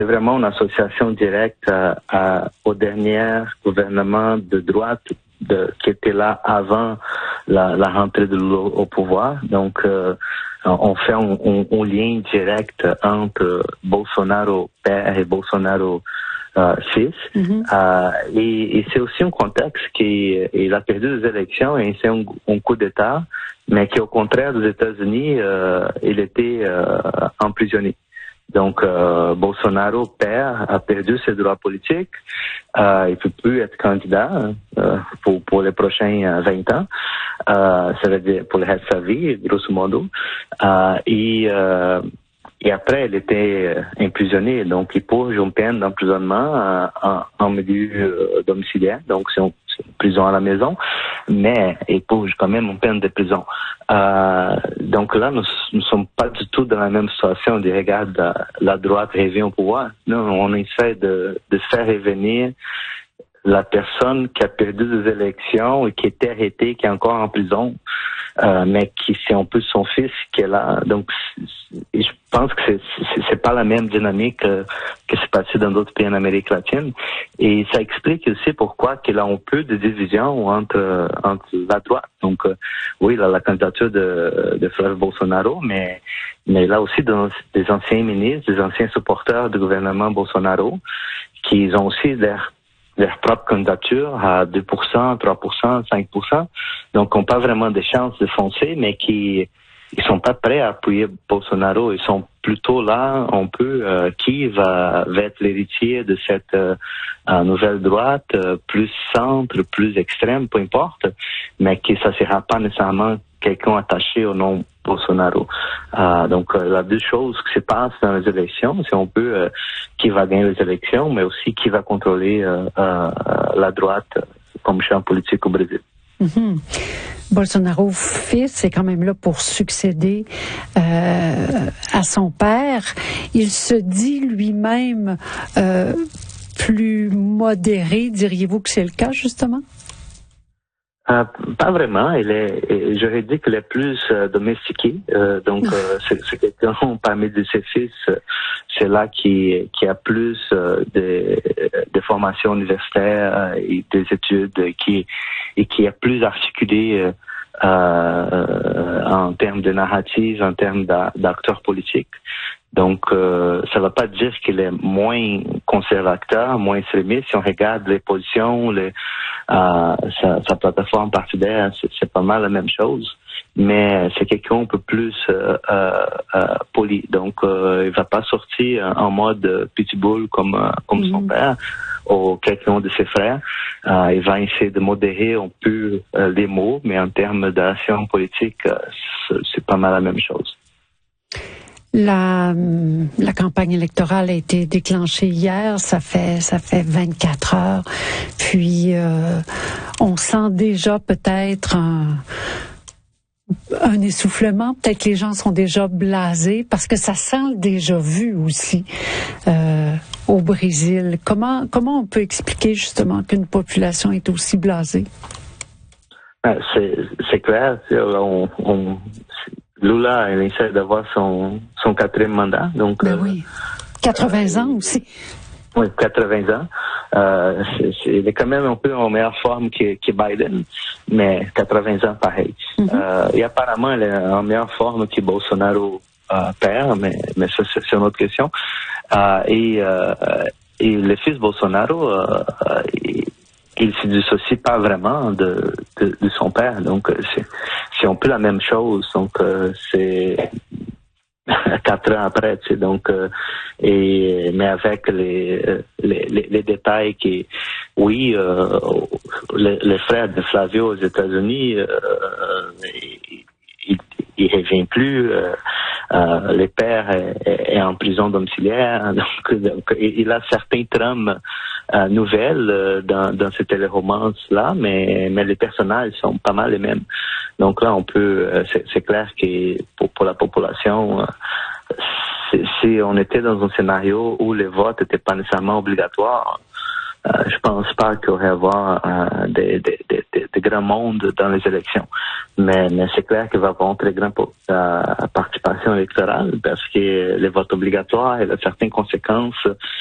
C'est vraiment une association directe au dernier gouvernement de droite qui était là avant la rentrée de Lula au pouvoir. Donc, on fait un lien direct entre Bolsonaro père et Bolsonaro fils. Et c'est aussi un contexte qu'il a perdu les élections et c'est un coup d'État, mais qu'au contraire des États-Unis, il était emprisonné. Donc, Bolsonaro père a perdu ses droits politiques. Il peut plus être candidat pour les prochains 20 ans. Ça veut dire pour le reste de sa vie, grosso modo. Et après, il était emprisonné. Donc, il purge une peine d'emprisonnement en milieu domiciliaire. Donc, c'est une prison à la maison. Mais il purge quand même une peine de prison. Donc là, nous ne sommes pas du tout dans la même situation. On dit, regarde, la droite revient au pouvoir. Non, on essaie de faire revenir la personne qui a perdu des élections et qui était arrêtée, qui est encore en prison, mais qui c'est un peu son fils qui est là. Donc, je pense que c'est pas la même dynamique que c'est passé dans d'autres pays en Amérique latine. Et ça explique aussi pourquoi qu'il y a un peu de division entre la droite. Donc, oui, il a la candidature de Flávio Bolsonaro, mais là aussi des anciens ministres, des anciens supporters du gouvernement Bolsonaro, qui ont aussi leur propre candidature à 2%, 3%, 5%. Donc, n'ont pas vraiment de chance de foncer, mais ils sont pas prêts à appuyer Bolsonaro. Ils sont plutôt là, un peu, qui va être l'héritier de cette nouvelle droite, plus centre, plus extrême, peu importe, mais qui ça sera pas nécessairement quelqu'un attaché au nom Bolsonaro. Donc, il y a deux choses qui se passent dans les élections. C'est un peu qui va gagner les élections, mais aussi qui va contrôler la droite comme champ politique au Brésil. Bolsonaro fils est quand même là pour succéder à son père. Il se dit lui-même plus modéré. Diriez-vous que c'est le cas, justement? Pas vraiment. J'aurais dit qu'il est plus domestiqué. Donc, c'est quelqu'un parmi de ses fils, c'est là qui a plus de formation universitaire et des études, et qui a plus articulé en termes de narrative, en termes d'acteur politique. Donc, ça ne va pas dire qu'il est moins conservateur, moins extrémiste. Si on regarde les positions, sa plateforme partidaire, c'est pas mal la même chose. Mais c'est quelqu'un un peu plus poli. Donc, il va pas sortir en mode pitbull comme son père ou quelqu'un de ses frères. Il va essayer de modérer un peu les mots, mais en termes d'action politique, c'est pas mal la même chose. La campagne électorale a été déclenchée hier, ça fait 24 heures. Puis on sent déjà peut-être un essoufflement, peut-être que les gens sont déjà blasés parce que ça sent le déjà vu aussi au Brésil. Comment on peut expliquer justement qu'une population est aussi blasée? C'est clair, Lula, il essaie d'avoir son 4e mandat. Donc, oui. 80 ans aussi. Oui, 80 ans. Il est quand même un peu en meilleure forme que Biden, mais 80 ans pareil. Et apparemment, il est en meilleure forme que Bolsonaro père, mais ça, c'est une autre question. Et le fils Bolsonaro, il se dissocie pas vraiment de son père. Donc, c'est un peu la même chose. Donc, c'est 4 ans après, tu sais. Donc, mais avec les détails qui, oui, les frères de Flavio aux États-Unis, il revient plus. Le père est en prison domiciliaire. Donc, il a certains trames nouvelles dans ces téléromance-là, mais les personnages sont pas mal les mêmes. Donc là, on peut, c'est clair que pour la population, si on était dans un scénario où les votes n'étaient pas nécessairement obligatoires, je pense pas qu'il y avoir des grands mondes dans les élections. Mais c'est clair qu'il va y avoir une très grande participation électorale parce que les votes obligatoires, il y a certaines conséquences